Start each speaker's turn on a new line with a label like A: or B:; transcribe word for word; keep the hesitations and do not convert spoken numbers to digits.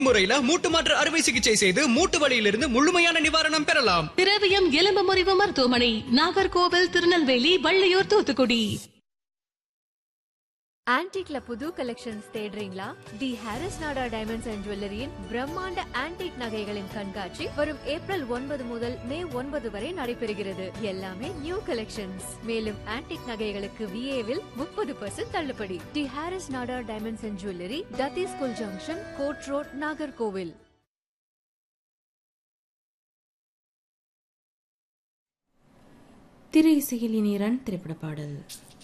A: முறையில மூட்டு மாற்று அறுவை சிகிச்சை செய்து மூட்டு வலியிலிருந்து முழுமையான நிவாரணம் பெறலாம்.
B: திரவியம் எலும்பு முறிவு மருத்துவமனை, நாகர்கோவில், திருநெல்வேலி, வள்ளியூர், தூத்துக்குடி.
C: ஆன்டிக்ல புது கலெக்ஷன்ஸ் தேடுறீங்களா? தி ஹாரிஸ் நாடா டைமண்ட்ஸ் அண்ட் ஜுவல்லரியின் பிரம்மாண்ட ஆன்டிக் நகைகளின் கண்காட்சி வரும் ஏப்ரல் ஒன்பது முதல் மே ஒன்பது வரை நடைபெறுகிறது. எல்லாமே நியூ கலெக்ஷன்ஸ். மேலும் ஆன்டிக் நகைகளுக்கு விஏவில் முப்பது பர்சன்ட் தள்ளுபடி. தி ஹாரிஸ் நாடா diamonds and jewellery, டத்தி school junction, code road, Nagercoil.
D: திரை இசையில் இனி ரன் திரைப்பட பாடல்.